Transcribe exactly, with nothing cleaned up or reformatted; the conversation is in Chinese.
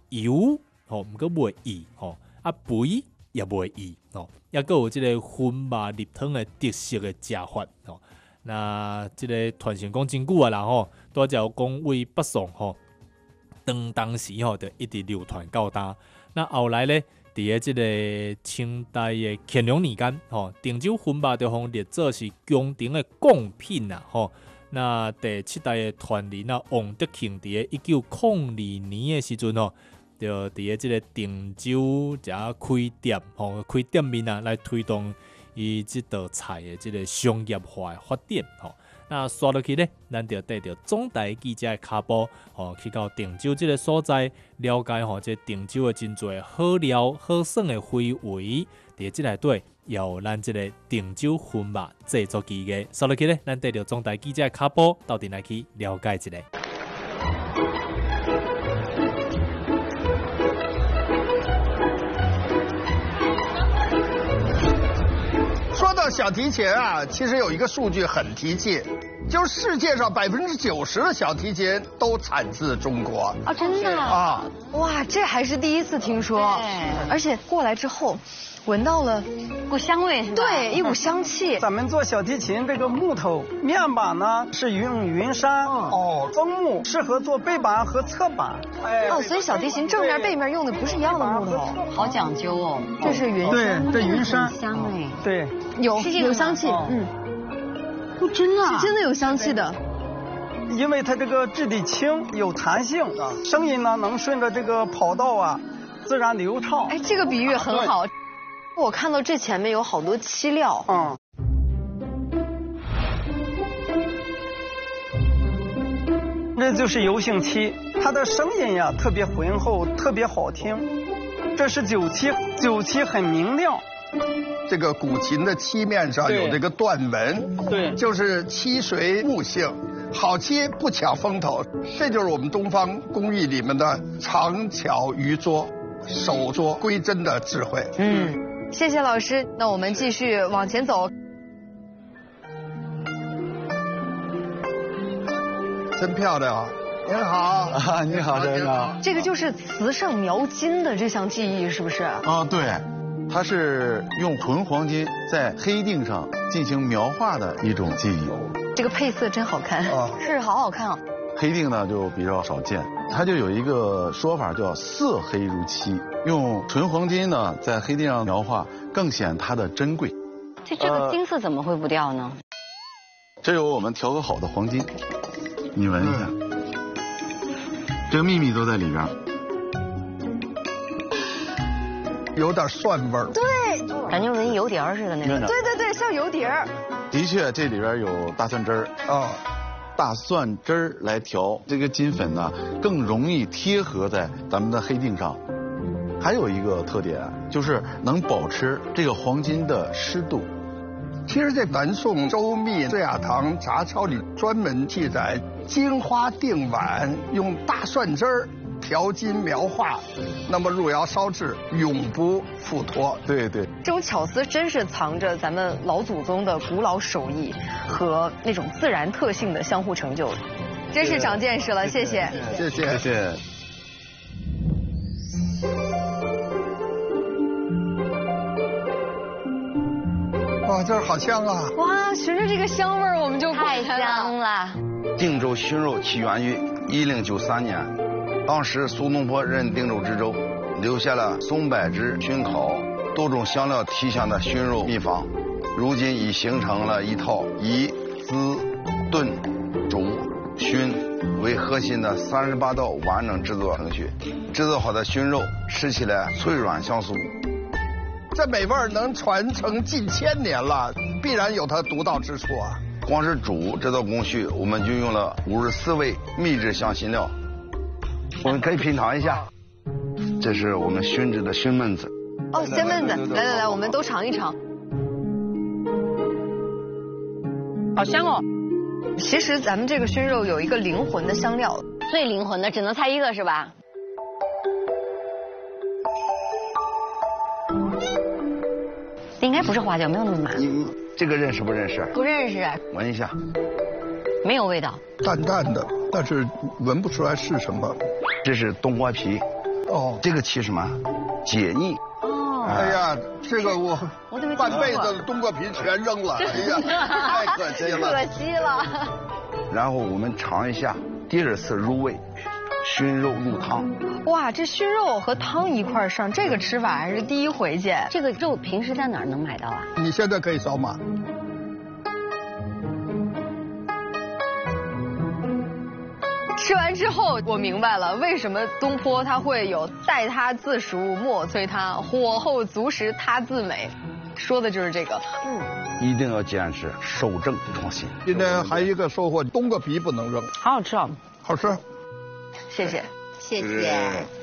油吼，毋过袂易吼，啊肥也袂易吼，也佫有即个荤肉入汤的特色的食法吼。那即个传承讲真久啊啦吼，拄则有讲为北宋吼，当当时吼就一直流传到今。那后来咧，伫个即个清代的乾隆年间吼，定州荤肉就互列做是宫廷的贡品啊吼。那第七代的传人啊，王德庆伫个一九零二年的时阵吼，就伫个即个定州遮开店吼，开店面啊，来推动伊即道菜的即个商业化的发展吼。那刷落去咧，咱就带着总台记者的脚步吼，去到定州即个所在，了解吼，即定州的真侪好料、好耍的非遗，伫即内底。也有咱即个定州荤肉制作技艺，刷落去咧，咱带着总台记者脚步到底来去了解一下。 说到小提琴啊，其实有一个数据很提气，就是世界上百分之九十的小提琴都产自中国啊，真的啊！ 哇，这还是第一次听说，而且过来之后。闻到了股香味是吧？ 对，一股香气。 咱们做小提琴这个木头面板呢是用云杉哦，枫木适合做背板和侧板。 哎，哦，所以小提琴正面背面用的不是一样的木头， 好讲究哦。 这是云杉，对，这云杉香哎。 对， 有有香气，嗯， 哦，真的是真的有香气的。 因为它这个质地轻，有弹性，声音呢能顺着这个跑道啊自然流畅。 哎，这个比喻很好。我看到这前面有好多漆料， 嗯，这就是油性漆，它的声音呀特别浑厚，特别好听。这是酒漆，酒漆很明亮。 这个古琴的漆面上有这个断纹， 对， 就是漆水木性，好漆不抢风头，这就是我们东方工艺里面的长巧于拙、手拙归真的智慧。 嗯。谢谢老师，那我们继续往前走。 真漂亮，您好啊，你好，先生。 这个就是瓷上描金的这项技艺，是不是？ 啊，对，它是用纯黄金在黑定上进行描画的一种技艺。 这个配色真好看，哦、是好好看哦。 黑定呢就比较少见，它就有一个说法叫色黑如漆，用纯黄金呢在黑定上描画，更显它的珍贵。 这这个金色怎么会不掉呢？呃、 这有我们调和好的黄金，你闻一下，嗯、这个秘密都在里边。 有点蒜味儿， 对， 感觉闻油碟似的那种。 对对对，像油碟儿。 的确，这里边有大蒜汁儿啊。大蒜汁儿来调这个金粉呢，更容易贴合在咱们的黑定上。还有一个特点就是能保持这个黄金的湿度。 其实，在南宋周密四雅堂杂抄里专门记载，金花定碗用大蒜汁儿调金描画，那么入窑烧制永不复脱。 对对， 这种巧思真是藏着咱们老祖宗的古老手艺和那种自然特性的相互成就，真是长见识了。谢谢， 谢谢， 谢谢。 哇，这儿好香啊！ 哇，循着这个香味儿，我们就太香了。 定州熏肉起源于一零九三年。当时苏东坡任定州知州，留下了松柏枝熏烤多种香料提香的熏肉秘方，如今已形成了一套以滋、炖、煮、熏为核心的三十八道完整制作程序。制作好的熏肉吃起来脆软香酥， 这美味能传承近千年了，必然有它独到之处啊！ 光是煮这道工序，我们就用了五十四味秘制香辛料。我们可以品尝一下，这是我们熏制的熏焖子。 哦，鲜焖子，来来来，我们都尝一尝。 好香哦！ 其实咱们这个熏肉有一个灵魂的香料， 最灵魂的只能猜一个是吧？应该不是花椒，没有那么麻。 你这个认识不认识？ 不认识。 闻一下， 没有味道， 淡淡的，但是闻不出来是什么。 这是冬瓜皮， 哦， 这个气什么？解腻。 哦。 哎呀，这个我我都没半辈子的冬瓜皮全扔了，哎呀，太可惜了。 可惜了。 然后我们尝一下第二次入味，熏肉入汤。 哇，这熏肉和汤一块上，这个吃法还是第一回见。 这个肉平时在哪儿能买到啊？ 你现在可以扫码。 吃完之后，我明白了为什么东坡他会有“待他自熟，莫催他；火候足时，他自美”，说的就是这个。 嗯， 一定要坚持守正创新。 今天还有一个收获，冬瓜皮不能扔， 好好吃啊！ 好吃。 谢谢， 谢谢。